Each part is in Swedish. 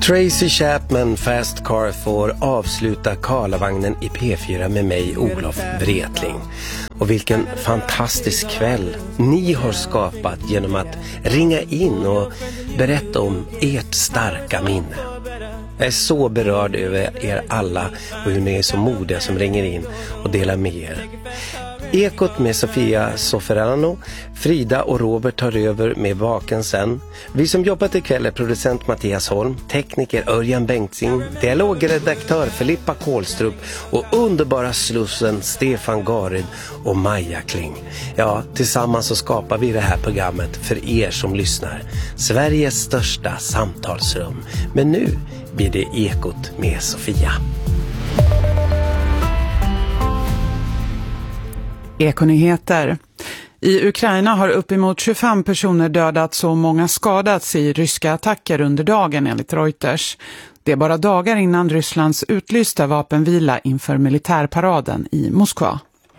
Tracy Chapman Fast Car får avsluta Karlavagnen i P4 med mig, Olof Wretling. Och vilken fantastisk kväll ni har skapat genom att ringa in och berätta om ert starka minne. Jag är så berörd över er alla och hur ni är så modiga som ringer in och delar med er. Ekot med Sofia Soferano, Frida och Robert tar över med Vaken sen. Vi som jobbat ikväll är producent Mattias Holm, tekniker Örjan Bengtzing, dialogredaktör Filippa Kålstrup och underbara slussen Stefan Garid och Maja Kling. Ja, tillsammans så skapar vi det här programmet för er som lyssnar. Sveriges största samtalsrum. Men nu blir det Ekot med Sofia. Ekonyheter. I Ukraina har uppemot 25 personer dödats och många skadats i ryska attacker under dagen enligt Reuters. Det är bara dagar innan Rysslands utlysta vapenvila inför militärparaden i Moskva.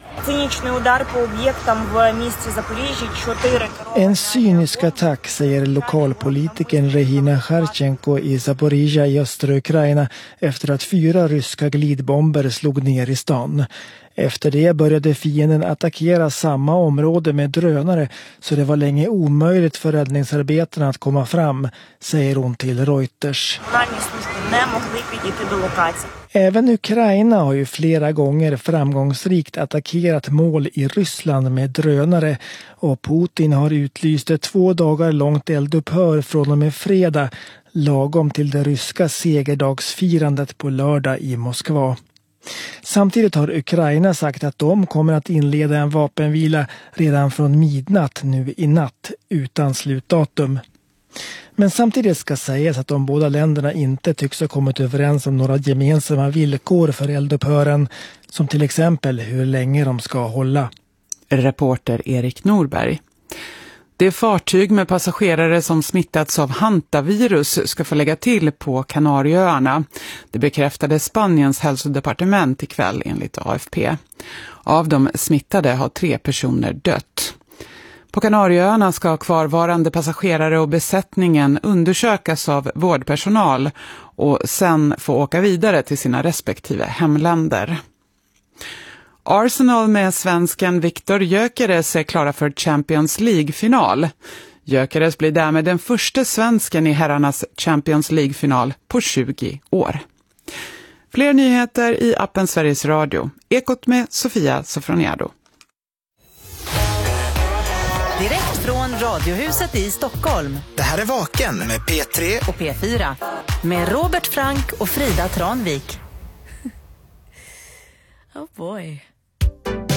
En cynisk attack, säger lokalpolitikern Regina Kharchenko i Zaporizjzja i östra Ukraina efter att 4 ryska glidbomber slog ner i stan. Efter det började fienden attackera samma område med drönare så det var länge omöjligt för räddningsarbetarna att komma fram, säger hon till Reuters. Även Ukraina har ju flera gånger framgångsrikt attackerat mål i Ryssland med drönare och Putin har utlyst ett 2 dagar långt eldupphör från och med fredag, lagom till det ryska segerdagsfirandet på lördag i Moskva. Samtidigt har Ukraina sagt att de kommer att inleda en vapenvila redan från midnatt nu i natt utan slutdatum. Men samtidigt ska sägas att de båda länderna inte tycks ha kommit överens om några gemensamma villkor för eldupphören, som till exempel hur länge de ska hålla. Reporter Erik Norberg. Det fartyg med passagerare som smittats av hantavirus ska få lägga till på Kanarieöarna. Det bekräftade Spaniens hälsodepartement ikväll enligt AFP. Av de smittade har 3 personer dött. På Kanarieöarna ska kvarvarande passagerare och besättningen undersökas av vårdpersonal och sen få åka vidare till sina respektive hemländer. Arsenal med svensken Viktor Gyökeres är klara för Champions League-final. Gyökeres blir därmed den första svensken i herrarnas Champions League-final på 20 år. Fler nyheter i appen Sveriges Radio. Ekot med Sofia Sofroniado. Direkt från Radiohuset i Stockholm. Det här är Vaken med P3 och P4. Med Robert Frank och Frida Tranvik. Oh boy.